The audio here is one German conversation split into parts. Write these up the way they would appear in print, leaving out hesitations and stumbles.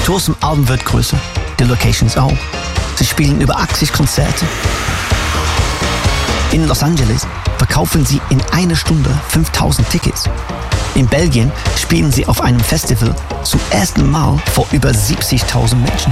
Tour zum Album wird größer, die Locations auch. Sie spielen über 80 Konzerte. In Los Angeles verkaufen sie in einer Stunde 5000 Tickets. In Belgien spielen sie auf einem Festival zum ersten Mal vor über 70.000 Menschen.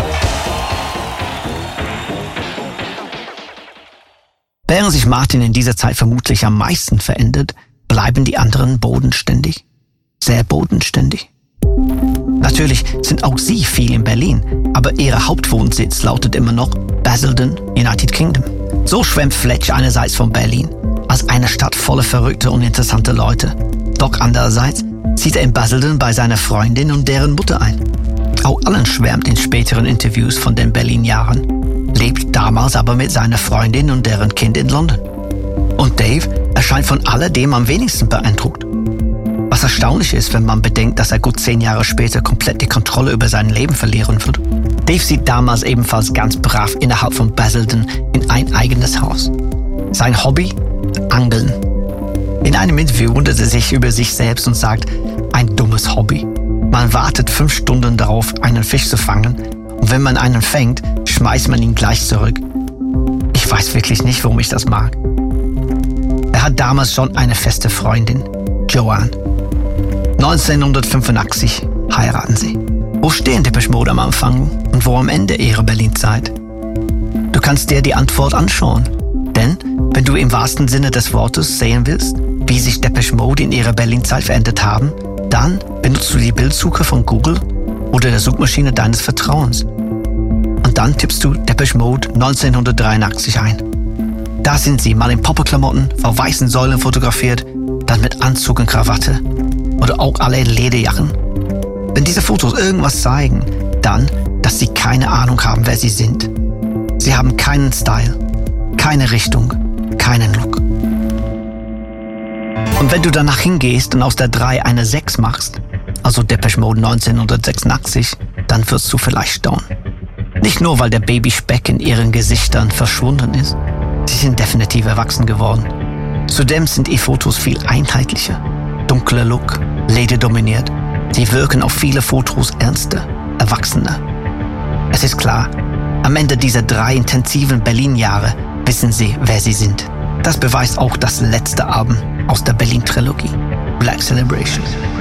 Während sich Martin in dieser Zeit vermutlich am meisten verändert, bleiben die anderen bodenständig. Sehr bodenständig. Natürlich sind auch sie viel in Berlin, aber ihr Hauptwohnsitz lautet immer noch Basildon, United Kingdom. So schwärmt Fletch einerseits von Berlin, als eine Stadt voller verrückter und interessanter Leute. Doch andererseits zieht er in Basildon bei seiner Freundin und deren Mutter ein. Auch Alan schwärmt in späteren Interviews von den Berlin-Jahren, lebt damals aber mit seiner Freundin und deren Kind in London. Und Dave erscheint von alledem am wenigsten beeindruckt. Was erstaunlich ist, wenn man bedenkt, dass er gut 10 Jahre später komplett die Kontrolle über sein Leben verlieren wird. Dave zieht damals ebenfalls ganz brav innerhalb von Basildon in ein eigenes Haus. Sein Hobby? Angeln. In einem Interview wundert er sich über sich selbst und sagt, ein dummes Hobby. Man wartet 5 Stunden darauf, einen Fisch zu fangen, und wenn man einen fängt, schmeißt man ihn gleich zurück. Ich weiß wirklich nicht, warum ich das mag. Er hat damals schon eine feste Freundin, Joanne. 1985 heiraten sie. Wo stehen Depeche Mode am Anfang und wo am Ende ihrer Berlin-Zeit? Du kannst dir die Antwort anschauen. Denn, wenn du im wahrsten Sinne des Wortes sehen willst, wie sich Depeche Mode in ihrer Berlin-Zeit verändert haben, dann benutzt du die Bildsuche von Google oder der Suchmaschine deines Vertrauens. Und dann tippst du Depeche Mode 1983 ein. Da sind sie mal in Popperklamotten vor weißen Säulen fotografiert, dann mit Anzug und Krawatte. Oder auch alle in Lederjacken. Wenn diese Fotos irgendwas zeigen, dann, dass sie keine Ahnung haben, wer sie sind. Sie haben keinen Style, keine Richtung, keinen Look. Und wenn du danach hingehst und aus der 3 eine 6 machst, also Depeche Mode 1986, dann wirst du vielleicht staunen. Nicht nur, weil der Babyspeck in ihren Gesichtern verschwunden ist. Sie sind definitiv erwachsen geworden. Zudem sind die Fotos viel einheitlicher. Dunkler Look, lederdominiert. Sie wirken auf viele Fotos ernster, erwachsener. Es ist klar, am Ende dieser 3 intensiven Berlin-Jahre wissen sie, wer sie sind. Das beweist auch das letzte Album aus der Berlin-Trilogie, Black Celebration.